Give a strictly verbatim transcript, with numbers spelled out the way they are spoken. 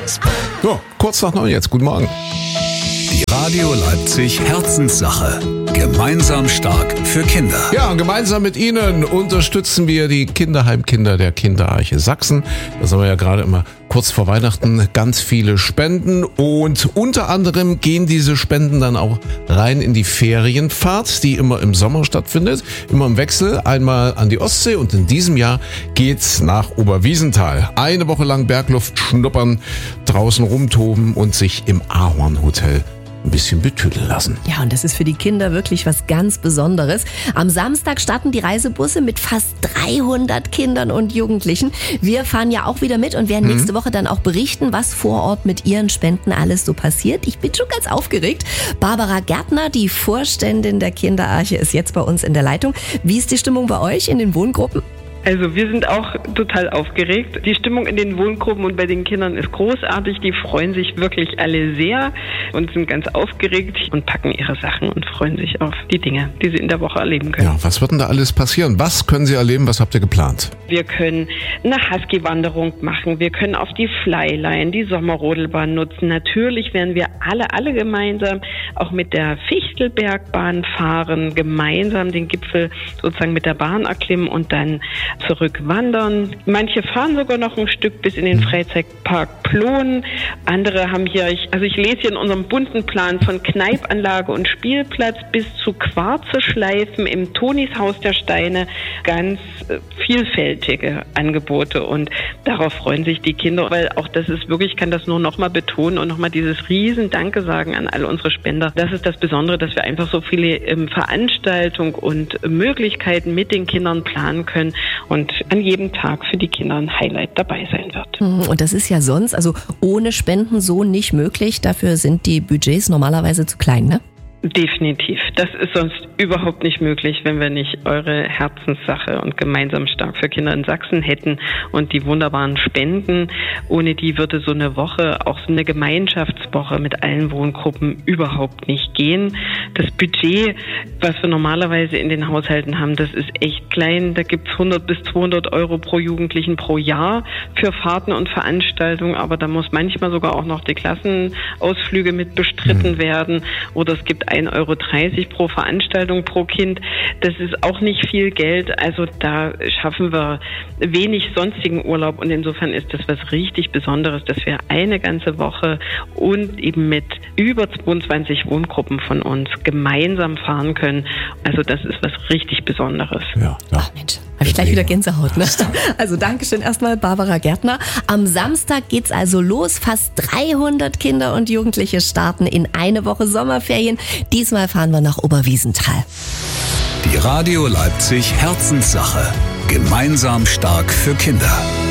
So, kurz nach neun jetzt. Guten Morgen. Die Radio Leipzig Herzenssache. Gemeinsam stark für Kinder. Ja, gemeinsam mit Ihnen unterstützen wir die Kinderheimkinder der Kinderarche Sachsen. Da haben wir ja gerade immer kurz vor Weihnachten ganz viele Spenden und unter anderem gehen diese Spenden dann auch rein in die Ferienfahrt, die immer im Sommer stattfindet, immer im Wechsel, einmal an die Ostsee und in diesem Jahr geht's nach Oberwiesenthal. Eine Woche lang Bergluft schnuppern, draußen rumtoben und sich im Ahornhotel ein bisschen betüdeln lassen. Ja, und das ist für die Kinder wirklich was ganz Besonderes. Am Samstag starten die Reisebusse mit fast dreihundert Kindern und Jugendlichen. Wir fahren ja auch wieder mit und werden nächste Woche dann auch berichten, was vor Ort mit ihren Spenden alles so passiert. Ich bin schon ganz aufgeregt. Barbara Gärtner, die Vorständin der Kinderarche, ist jetzt bei uns in der Leitung. Wie ist die Stimmung bei euch in den Wohngruppen? Also wir sind auch total aufgeregt. Die Stimmung in den Wohngruppen und bei den Kindern ist großartig. Die freuen sich wirklich alle sehr und sind ganz aufgeregt und packen ihre Sachen und freuen sich auf die Dinge, die sie in der Woche erleben können. Ja, was wird denn da alles passieren? Was können Sie erleben? Was habt ihr geplant? Wir können eine Husky-Wanderung machen. Wir können auf die Flyline, die Sommerrodelbahn nutzen. Natürlich werden wir alle, alle gemeinsam auch mit der Fichtelbergbahn fahren, gemeinsam den Gipfel sozusagen mit der Bahn erklimmen und dann zurückwandern. Manche fahren sogar noch ein Stück bis in den Freizeitpark Ploen. Andere haben hier, ich, also ich lese hier in unserem bunten Plan von Kneipanlage und Spielplatz bis zu Quarzeschleifen im Tonis Haus der Steine. Ganz äh, vielfältige Angebote und darauf freuen sich die Kinder, weil auch das ist wirklich, ich kann das nur nochmal betonen und nochmal dieses riesen Danke sagen an alle unsere Spender. Das ist das Besondere, dass wir einfach so viele ähm, Veranstaltungen und Möglichkeiten mit den Kindern planen können und an jedem Tag für die Kinder ein Highlight dabei sein wird. Und das ist ja sonst, also ohne Spenden so nicht möglich. Dafür sind die Budgets normalerweise zu klein, ne? Definitiv. Das ist sonst überhaupt nicht möglich, wenn wir nicht eure Herzenssache und gemeinsam stark für Kinder in Sachsen hätten und die wunderbaren Spenden. Ohne die würde so eine Woche, auch so eine Gemeinschaftswoche mit allen Wohngruppen überhaupt nicht gehen. Das Budget, was wir normalerweise in den Haushalten haben, das ist echt klein. Da gibt es hundert bis zweihundert Euro pro Jugendlichen pro Jahr für Fahrten und Veranstaltungen, aber da muss manchmal sogar auch noch die Klassenausflüge mit bestritten mhm. werden oder es gibt ein Euro dreißig pro Veranstaltung pro Kind. Das ist auch nicht viel Geld. Also da schaffen wir wenig sonstigen Urlaub und insofern ist das was richtig Besonderes, dass wir eine ganze Woche und eben mit über zweiundzwanzig Wohngruppen von uns gemeinsam fahren können. Also das ist was richtig Besonderes. Ja, ja. Ach Mensch, habe ich gleich wieder Gänsehaut, ne? Also Dankeschön erstmal Barbara Gärtner. Am Samstag geht's also los. Fast dreihundert Kinder und Jugendliche starten in eine Woche Sommerferien. Diesmal fahren wir nach Oberwiesenthal. Die Radio Leipzig Herzenssache. Gemeinsam stark für Kinder.